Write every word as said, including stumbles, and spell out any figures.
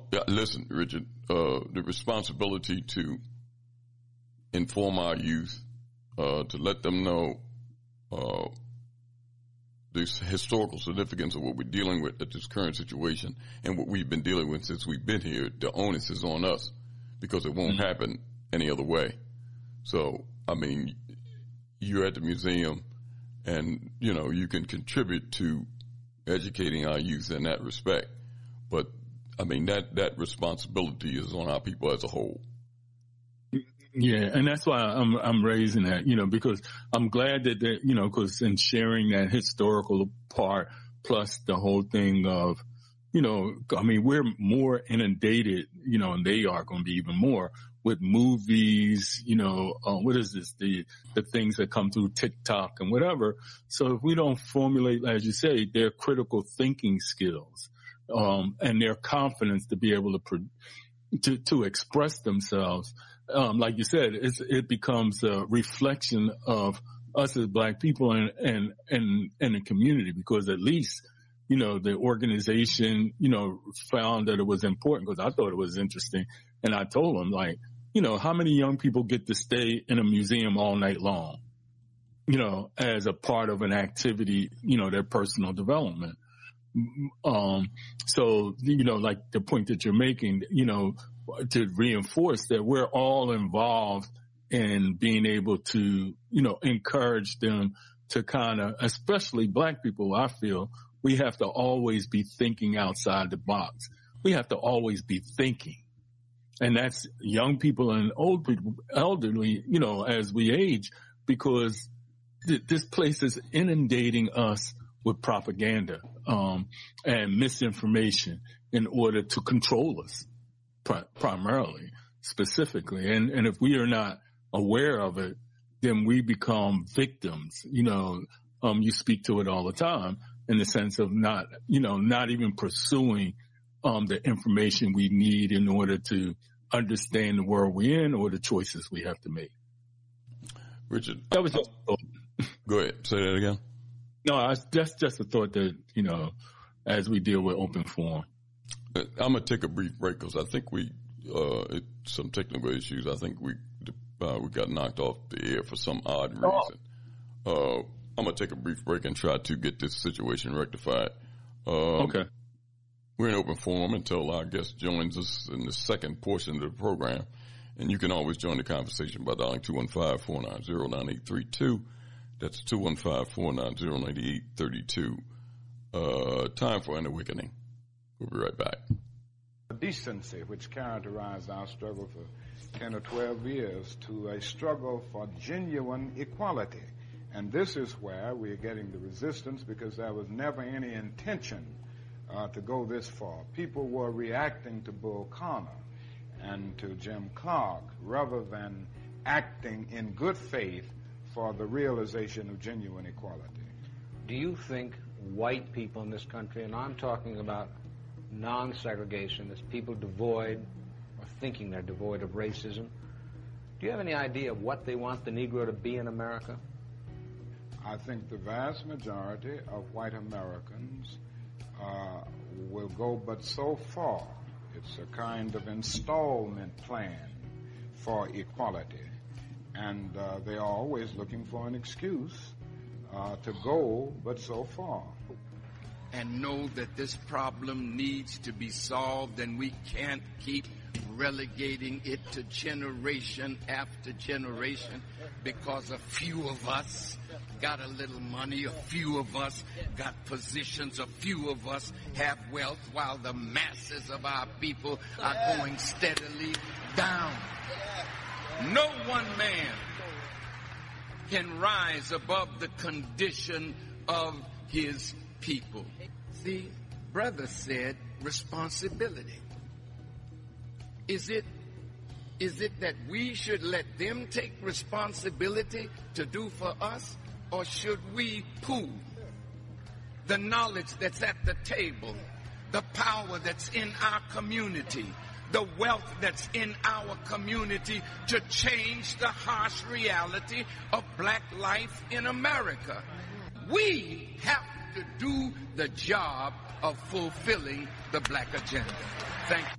Yeah, listen, Richard, uh, the responsibility to inform our youth, uh, to let them know, uh, the historical significance of what we're dealing with at this current situation and what we've been dealing with since we've been here. The onus is on us because it won't mm-hmm. happen any other way. So, I mean, you're at the museum and, you know, you can contribute to educating our youth in that respect. But, I mean, that, that responsibility is on our people as a whole. Yeah, and that's why I'm I'm raising that, you know, because I'm glad that, that you know, because in sharing that historical part, plus the whole thing of, you know, I mean, we're more inundated, you know, and they are going to be even more with movies, you know, uh, what is this, the the things that come through TikTok and whatever. So if we don't formulate, as you say, their critical thinking skills um, and their confidence to be able to pro- to to express themselves. Um, like you said, it's, it becomes a reflection of us as Black people and, and, and, and the community, because at least, you know, the organization, you know, found that it was important, because I thought it was interesting. And I told them, like, you know, how many young people get to stay in a museum all night long, you know, as a part of an activity, you know, their personal development. Um, so, you know, like the point that you're making, you know, to reinforce that we're all involved in being able to, you know, encourage them to kind of, especially Black people, I feel we have to always be thinking outside the box. We have to always be thinking. And that's young people and old people, elderly, you know, as we age, because th- this place is inundating us with propaganda, um, and misinformation in order to control us. Primarily, specifically. And, and if we are not aware of it, then we become victims. You know, um, you speak to it all the time in the sense of not, you know, not even pursuing, um, the information we need in order to understand the world we're in or the choices we have to make. Richard. That was just a thought. Go ahead. Say that again. No, I, that's just a thought that, you know, as we deal with open forum. I'm going to take a brief break because I think we, uh, it, some technical issues. I think we, uh, we got knocked off the air for some odd reason. Oh. Uh, I'm going to take a brief break and try to get this situation rectified. Um, okay. We're in open forum until our guest joins us in the second portion of the program. And you can always join the conversation by dialing two one five, four nine zero, nine eight three two. That's two one five, four nine zero, nine eight three two. Uh, time for an awakening. We'll be right back. The decency which characterized our struggle for ten or twelve years to a struggle for genuine equality. And this is where we're getting the resistance, because there was never any intention uh, to go this far. People were reacting to Bull Connor and to Jim Clark rather than acting in good faith for the realization of genuine equality. Do you think white people in this country, and I'm talking about non-segregationists, people devoid or thinking they're devoid of racism, do you have any idea of what they want the Negro to be in America? I think the vast majority of white Americans uh, will go but so far. It's a kind of installment plan for equality. And uh, they are always looking for an excuse uh, to go but so far. And know that this problem needs to be solved, and we can't keep relegating it to generation after generation because a few of us got a little money, a few of us got positions, a few of us have wealth, while the masses of our people are going steadily down. No one man can rise above the condition of his people. See, brother said responsibility. Is it, is it that we should let them take responsibility to do for us, or should we pool the knowledge that's at the table, the power that's in our community, the wealth that's in our community to change the harsh reality of black life in America? We have to do the job of fulfilling the black agenda. Thank you.